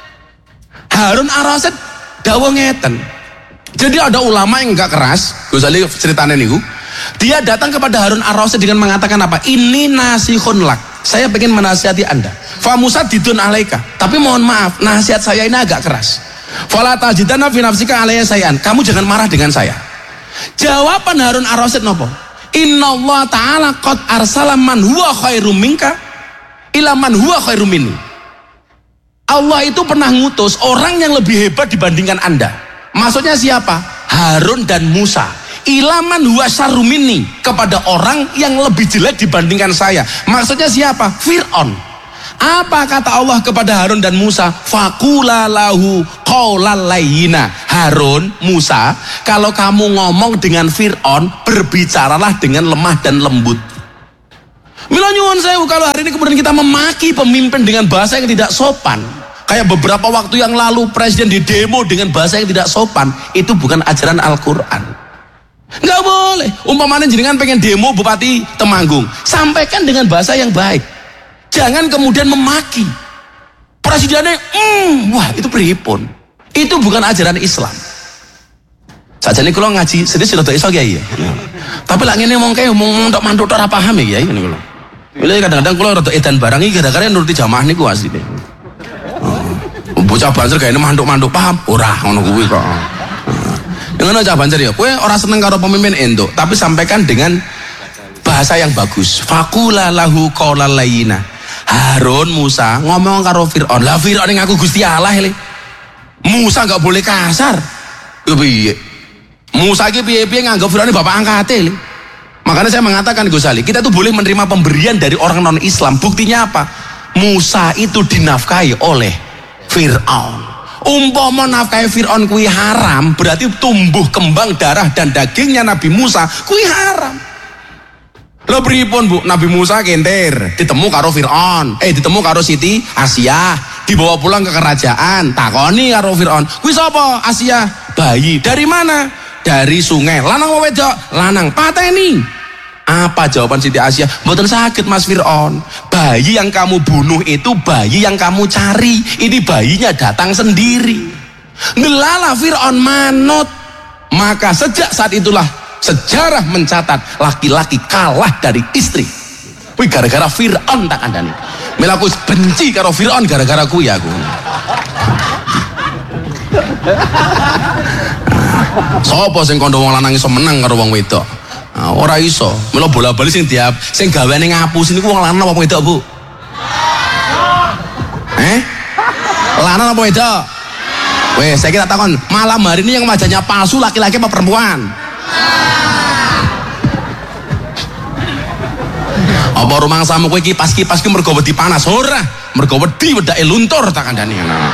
Harun Ar-Rasyid dawuh ngeten. Jadi ada ulama yang enggak keras, Gus Ali ceritanya niku, dia datang kepada Harun Ar-Rasyid dengan mengatakan apa? Ini nasihun lak, saya pengen menasihati Anda. Famusad didun alaika, tapi mohon maaf, nasihat saya ini agak keras. Fala tajidana fi nafsika alayya sayan, kamu jangan marah dengan saya. Jawaban Harun Ar-Rasyid nopo? Innallaha ta'ala qad arsala man huwa khairum minka ila man huwa khairum minni. Allah itu pernah ngutus orang yang lebih hebat dibandingkan Anda. Maksudnya siapa? Harun dan Musa. Ilaman huwa syarrum minni, kepada orang yang lebih jelek dibandingkan saya. Maksudnya siapa? Fir'aun. Apa kata Allah kepada Harun dan Musa? Faqula lahu qawlan layyina. Harun, Musa, kalau kamu ngomong dengan Fir'aun, berbicaralah dengan lemah dan lembut. Mila nyuwun sewu, kalau hari ini kemudian kita memaki pemimpin dengan bahasa yang tidak sopan, kayak beberapa waktu yang lalu presiden di demo dengan bahasa yang tidak sopan, itu bukan ajaran Al-Quran. Nggak boleh. Umpamanya jenengan pengen demo Bupati Temanggung, sampaikan dengan bahasa yang baik. Jangan kemudian memaki presidennya. Mm, wah itu pripun. Itu bukan ajaran Islam. Sajane kula ngaji sedhis rada iso Kiai. Tapi lak ngene mong kae mung mantuk ora paham ya Kiai ngene kula. Lha kadang-kadang kula rada edan barang iki gara-gara nuruti jamaah niku asline. Bocah Banjar gaene mantuk-mantuk paham ora ngono kuwi kok. Ngono cah Banjar ya, kowe ora seneng karo pemimpin entuk, tapi sampaikan dengan bahasa yang bagus. Faqula lahu qaulan layyina. Harun Musa ngomong karo Firaun. Lah Firaun ngaku Gusti Allah le. Musa enggak boleh kasar. Yo piye? Musa iki piye-piye nganggep Firaun bapak angkate le. Makanya saya mengatakan Gus Ali, kita tuh boleh menerima pemberian dari orang non Islam. Buktinya apa? Musa itu dinafkahi oleh Firaun. Umpama nafkahe Firaun kuwi haram, berarti tumbuh kembang darah dan dagingnya Nabi Musa kuwi haram. Lho pripun Bu? Nabi Musa kentir, ditemu karo Firaun, eh ditemu karo Siti Asia, dibawa pulang ke kerajaan, takoni karo Firaun, kuwi sapa? Asia. Bayi. Dari mana? Dari sungai. Lanang apa wedok? Lanang. Pateni. Apa jawaban Siti Asia? Mboten sakit Mas Firaun. Bayi yang kamu bunuh itu bayi yang kamu cari. Ini bayinya datang sendiri. Ndelala Firaun manut. Maka sejak saat itulah sejarah mencatat laki-laki kalah dari istri. Wih gara-gara Firaun tak kandani. Melaku benci karo Firaun gara-gara kuwi aku. Sopo sing kandha wong lanang iso menang karo wong wedok? Nah, ora iso. Mula bola-bali sing diap sing gaweane ngapus niku wong lanang apa wedok, Bu? Eh? Lanang apa wedok? Weh, saya kira takon, malam hari ini yang wajahnya palsu laki-laki apa perempuan? Apa rumangsamu kowe kipas-kipas ki mergo wedi panas ora? Mergo wedi wedake luntur tak kandhani.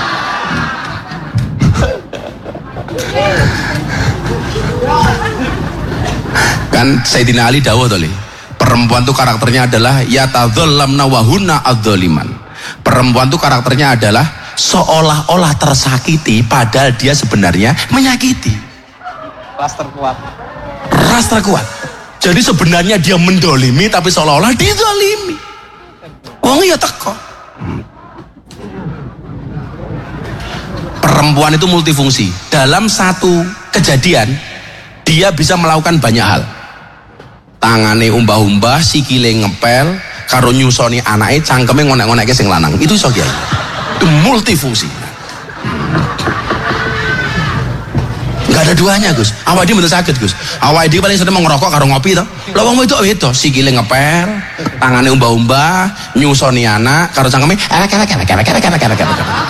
Kan Sayyidina Ali dawuh to, perempuan itu karakternya adalah yatadzallamna wa hunna adzaliman. Perempuan itu karakternya adalah seolah-olah tersakiti padahal dia sebenarnya menyakiti. Ras terkuat. Ras terkuat. Jadi sebenarnya dia mendolimi tapi seolah-olah dizalimi. Wong ya teko. Perempuan itu multifungsi. Dalam satu kejadian dia bisa melakukan banyak hal. Tangane umbah-umbah, sikile ngepel, karo nyusoni anake, cangkeme ngonek-ngonekke sing lanang. Itu iso Kiai. Itu multifungsi. Enggak ada duanya Gus. Awake dhewe mboten saged Gus. Awake dhewe paling seneng ngerokok karo ngopi to. Lah wong wedok wedok, sikile ngepel, tangane umbah-umbah, nyusoni anak, karo cangkeme elek-elek-elek-elek-elek-elek-elek.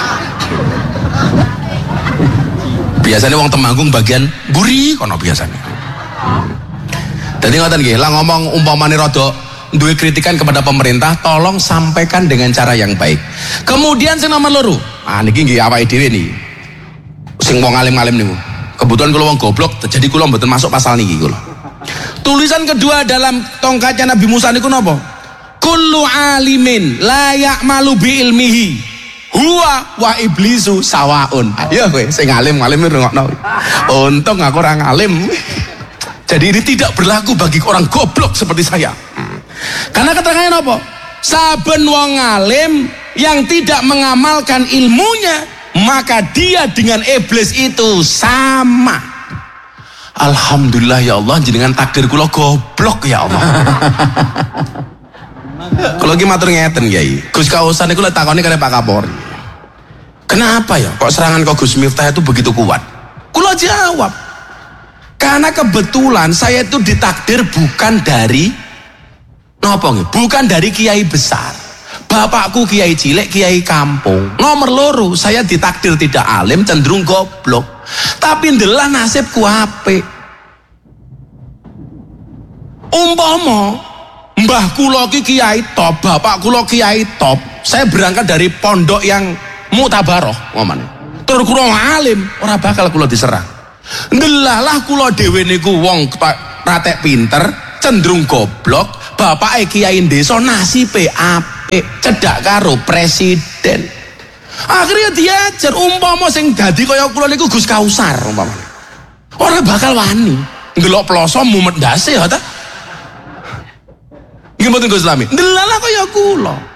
Biasanya wong Temanggung bagian buri kono biasanya. Jadi ngoten nggih, lah ngomong umpamane rada duwe kritikan kepada pemerintah, tolong sampaikan dengan cara yang baik. Kemudian sing nomor loro, ah niki nggih awake dhewe niki. Sing wong alim-alim niku. Kebetulan kula wong goblok, jadi kula mboten masuk pasal niki kula. Tulisan kedua dalam tongkatnya Nabi Musa niku napa? Kullu alimin la ya'malu bi ilmihi huwa wa iblisu sawaun. Ayo kowe sing alim-alim ngrungokno. Untung aku ora ngalim. Jadi ini tidak berlaku bagi orang goblok seperti saya. Karena keterangannya apa? Saben wong alim yang tidak mengamalkan ilmunya, maka dia dengan iblis itu sama. Alhamdulillah ya Allah, jenengan takdir kula goblok ya Allah. Kalau lagi matur ngeten Kiai, Gus Kausan niku lek takoni kare Pak Kapolri. Kenapa ya kok serangan kok Gus Miftah itu begitu kuat? Kula jawab, karena kebetulan saya itu ditakdir bukan dari nopo nggih, bukan dari kiai besar. Bapakku kiai cilik, kiai kampung. Nomor loro, saya ditakdir tidak alim, cenderung goblok. Tapi ndelah nasibku apik. Umpama mbah kula ki kiai top, bapak kula kiai top, saya berangkat dari pondok yang mutabaroh ngomane. Tur kula alim, ora bakal kula diserang. Ndelalah kula dhewe niku wong pratek pinter, cenderung goblok, bapake kiai desa nasibe apik, cedhak karo presiden. Akhirnya diajar umpama sing dadi kaya kula niku Gus Kausar umpamane. Ora bakal wani ndelok ploso mumet ndase ya ta. Nggih mboten Gus Lami. Ndelalah kaya kula.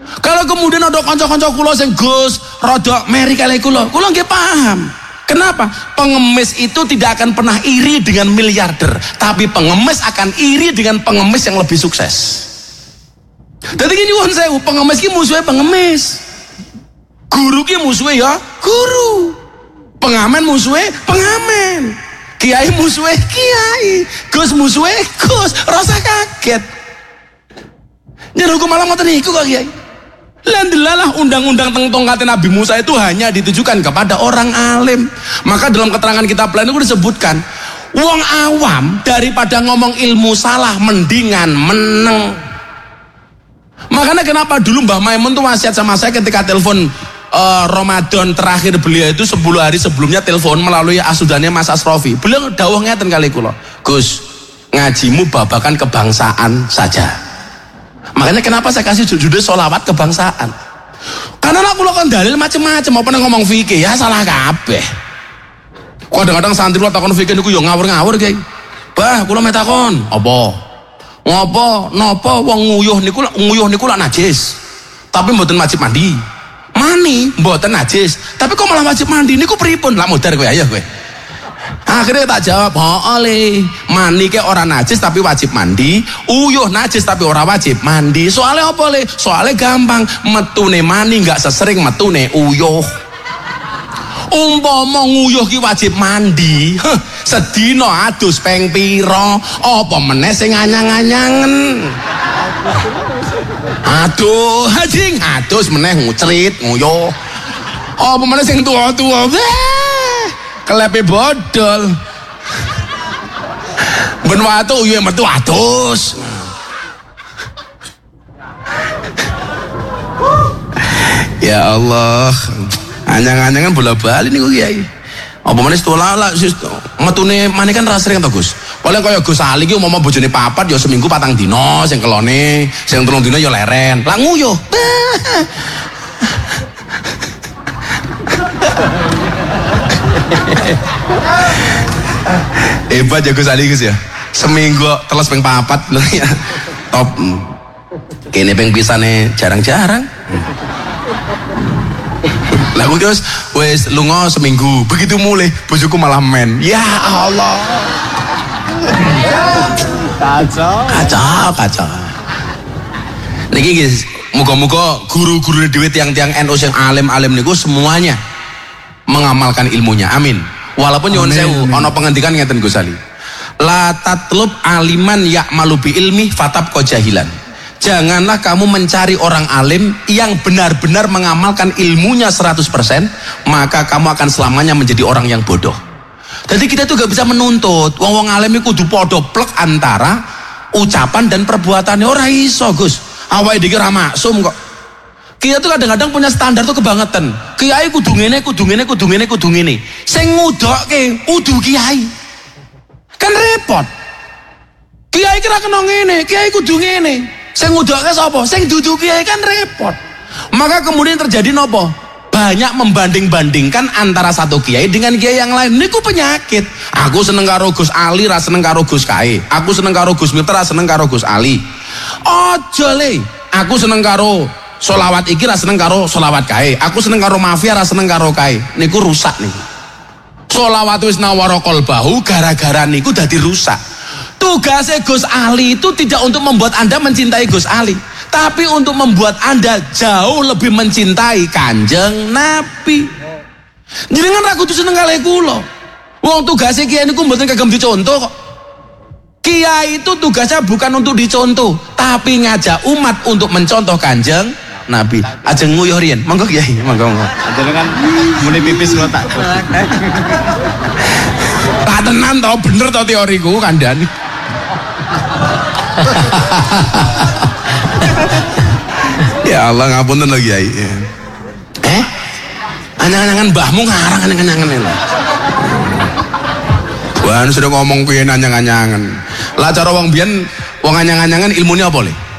Kalau kemudian ada kanca-kanca kula sing Gus rada meri kalih kula, kula nggih paham. Kenapa? Pengemis itu tidak akan pernah iri dengan miliarder, tapi pengemis akan iri dengan pengemis yang lebih sukses. Dadi ki nyuwun sewu, pengemis ki musuhe pengemis. Guru ki musuhe ya guru. Pengamen musuhe pengamen. Kiai musuhe kiai. Gus musuhe Gus. Rasa kaget. Nyeruku malah ngoten niku kok Kiai. Lan delalah undang-undang teng tongkate Nabi Musa itu hanya ditujukan kepada orang alim. Maka dalam keterangan kitab lain itu disebutkan, wong awam daripada ngomong ilmu salah mendingan meneng. Makanya kenapa dulu Mbah Maimun tuh wasiat sama saya ketika telepon uh, Ramadan terakhir beliau itu sepuluh hari sebelumnya telepon melalui asudannya Mas Asrofi. Beliau dawuh ngeten kali kula, Gus, ngajimu babakan kebangsaan saja. Makanya kenapa saya kasih judul sholawat kebangsaan, karena aku lakukan dalil macam-macam. Mau pernah ngomong fikih ya salah kabeh. Kadang-kadang santri lo takon fikih niku yo ngawur-ngawur Kiai. Bah, kula metakon apa? Ngopo napa wong nguyuh niku nguyuh niku lak najis. Tapi mboten wajib mandi. Mani mboten najis, tapi kok malah wajib mandi niku pripun? Lak modar kowe ayo kowe. Akhirnya tak jawab, oleh mani ke orang najis tapi wajib mandi, uyuh najis tapi orang wajib mandi. Soalnya apa le? Soalnya gampang, metune mani nggak sesering metune uyuh. Umpama nguyuh ki wajib mandi, huh, sedina adus peng pira, apa meneh sing anyang-anyangen. Aduh, hajing adus meneh ngucrit nguyuh. Apa meneh sing tua-tua. Kelepe bodol. Ben watu uyuhe metu atus. Ya Allah. Anyang-anyangan bola-bali niku Kiai. Apa meneh setolala metune maneh kan ra sering to Gus. Paling kaya Gus Ali ki umpama bojone papat ya seminggu patang dina, sing kelone, sing telung dina ya leren. Lah nguyuh. Hebat ya Gus Ali Gus ya. Seminggu teles peng papat lho ya. Top. Kene peng pisane jarang-jarang. Lah Gus wis lunga seminggu, begitu mulai bojoku malah men. Ya Allah. Kacau. Kacau, kacau. Niki guys, muga-muga guru-guru dhewe tiang-tiang N U sing alim-alim niku semuanya mengamalkan ilmunya. Amin. Walaupun nyuwun sewu ana pengendikan ngeten Gus Ali. La tatlub aliman ya'malu bi ilmi fatab jahilan. Janganlah kamu mencari orang alim yang benar-benar mengamalkan ilmunya seratus persen, maka kamu akan selamanya menjadi orang yang bodoh. Jadi kita tuh gak bisa menuntut wong-wong alim iku kudu padha plek antara ucapan dan perbuatannya. Ora iso Gus. Awake dhewe ora maksum kok. Kita tuh kadang-kadang punya standar tuh kebangetan. Kiai kudu ngene, kudu ngene, kudu ngene, kudu ngene. Sing ngudokke kudu kiai. Kan repot. Kiai kira kena ngene, kiai kudu ngene. Sing ngudokke sapa? Sing dudu kiai, kan repot. Maka kemudian terjadi nopo? Banyak membanding-bandingkan antara satu kiai dengan kiai yang lain. Niku penyakit. Aku seneng karo Gus Ali, ra seneng karo Gus Kae. Aku seneng karo Gus Miftah, ra seneng karo Gus Ali. Ojo le. Aku seneng karo solawat iki, ra seneng karo solawat Kae. Aku seneng karo mafia, ra seneng karo Kae. Niku rusak nih. Solawat wis nawara qalbahu, gara-gara niku dadi rusak. Tugasnya Gus Ali itu tidak untuk membuat Anda mencintai Gus Ali, tapi untuk membuat Anda jauh lebih mencintai Kanjeng Nabi. Jenengan ra kudu seneng kalih kula. Wong tugasnya kiai niku mboten kagem dicontoh kok. Kiai itu tugasnya bukan untuk dicontoh, tapi ngajak umat untuk mencontoh Kanjeng Nabi. Ajeng nguyuh riyen. Monggo Kiai, monggo monggo. Jenengan muni pipis kok tak. Tak tenan to, bener to teoriku kandhani. Ya Allah ngapunten lho Kiai. Eh? Anyang-anyangan mbahmu ngarang anyang-anyangan lho. Wah, sudah ngomong kuwi anyang-anyangan. Lah cara wong biyen wong anyang-anyangan ilmune apa le?